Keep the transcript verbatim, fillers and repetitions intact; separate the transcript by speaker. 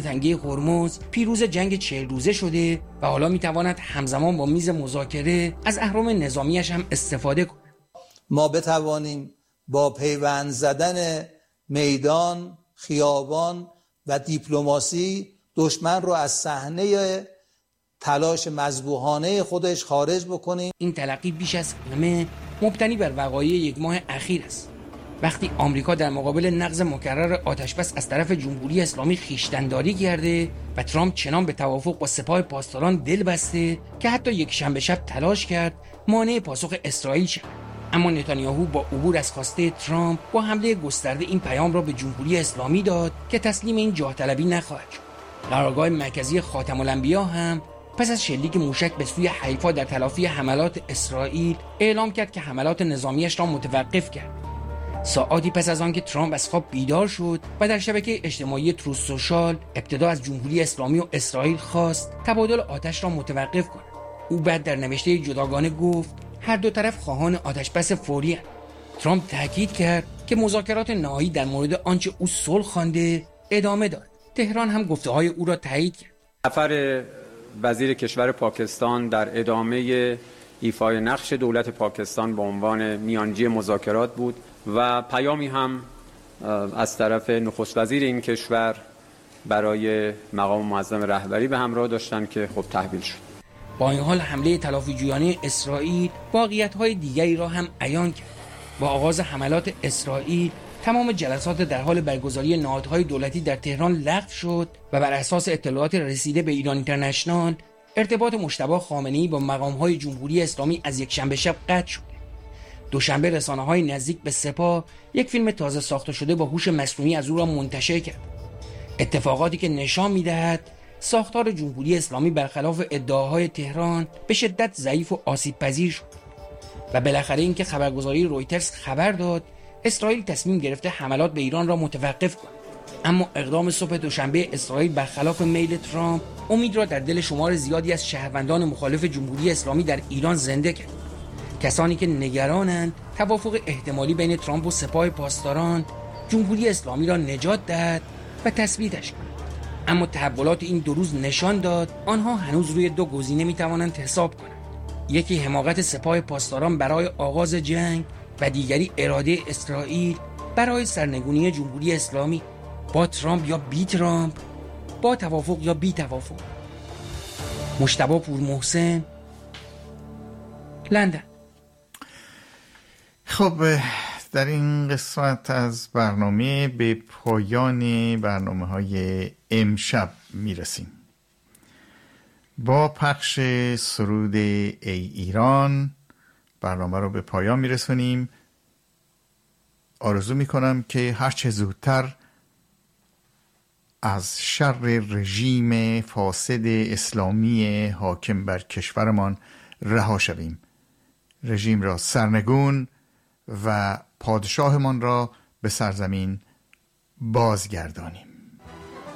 Speaker 1: تنگه هرمز پیروز جنگ چهل روزه شده و حالا میتواند همزمان با میز مذاکره از اهرم نظامیش هم استفاده کند.
Speaker 2: ما بتوانیم با پیوند زدن میدان، خیابان و دیپلماسی دشمن رو از صحنه تلاش مذبوحانه خودش خارج بکنیم.
Speaker 1: این تلقی بیش از همه مبتنی بر وقایع یک ماه اخیر است. وقتی آمریکا در مقابل نقض مکرر آتشبس از طرف جمهوری اسلامی خویشتن‌داری کرده و ترامپ چنان به توافق با سپاه پاسداران دل بسته که حتی یک شنبه شب تلاش کرد مانع پاسخ اسرائیل شد. اما نتانیاهو با عبور از خواسته ترامپ با حمله گسترده این پیام را به جمهوری اسلامی داد که تسلیم این جاه طلبی نخواهد شد. قرارگاه مرکزی خاتم الانبیا هم پس از شلیک موشک به سوی حیفا در تلافی حملات اسرائیل اعلام کرد که حملات نظامیش را متوقف کرد. ساعاتی پس از آنکه ترامپ از خواب بیدار شد و در شبکه اجتماعی تروث سوشال ابتدا از جمهوری اسلامی و اسرائیل خواست تبادل آتش را متوقف کند. او بعد در نوشته جداگانه گفت هر دو طرف خواهان آتشبس فوری هستند. ترامپ تاکید کرد که مذاکرات نهایی در مورد آنچه او صلح خوانده ادامه دارد. تهران هم گفته‌های او را تایید کرد.
Speaker 3: سفر وزیر کشور پاکستان در ادامه ایفای نقش دولت پاکستان به عنوان میانجی مذاکرات بود و پیامی هم از طرف نخست وزیر این کشور برای مقام معظم رهبری به همراه داشتن که خب تحویل شد.
Speaker 1: با این حال حمله تلافی‌جویانه اسرائیل واقعیت‌های دیگری را هم عیان کرد. با آغاز حملات اسرائیل تمام جلسات در حال برگزاری نهادهای دولتی در تهران لغو شد و بر اساس اطلاعات رسیده به ایران اینترنشنال ارتباط مجتبی خامنه‌ای با مقام‌های جمهوری اسلامی از یک شنبه شب قطع شد. دوشنبه رسانه‌های نزدیک به سپاه یک فیلم تازه ساخته شده با هوش مصنوعی از او را منتشر کرد. اتفاقاتی که نشان می‌دهد ساختار جمهوری اسلامی برخلاف ادعاهای تهران به شدت ضعیف و آسیب‌پذیر شد. و بالاخره اینکه خبرگزاری رویترز خبر داد اسرائیل تصمیم گرفته حملات به ایران را متوقف کند. اما اقدام صبح دوشنبه اسرائیل برخلاف میل ترامپ امید را در دل شمار زیادی از شهروندان مخالف جمهوری اسلامی در ایران زنده کرد. کسانی که نگرانند توافق احتمالی بین ترامپ و سپاه پاسداران جمهوری اسلامی را نجات دهد و تثبیتش کند. اما تحولات این دو روز نشان داد آنها هنوز روی دو گزینه میتوانند حساب کنند. یکی حماقت سپاه پاسداران برای آغاز جنگ و دیگری اراده اسرائیل برای سرنگونی جمهوری اسلامی. با ترامپ یا بی ترامپ، با توافق یا بی توافق. مجتبی پورمحسن، لندن.
Speaker 4: خب در این قسمت از برنامه به پایان برنامه های امشب میرسیم. با پخش سرود ای ایران برنامه رو به پایان میرسونیم. آرزو میکنم که هرچه زودتر از شر رژیم فاسد اسلامی حاکم بر کشورمان رها شویم، رژیم را سرنگون و پادشاهمان را به سرزمین بازگردانیم.